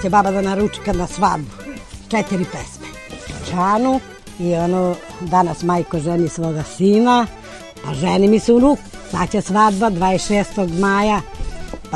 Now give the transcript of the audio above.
će baba da naručka na svadbu. 4 pesme. Čanu i danas majko ženi svoga sina, pa ženi mi se unuk. Sad će svadba 26. maja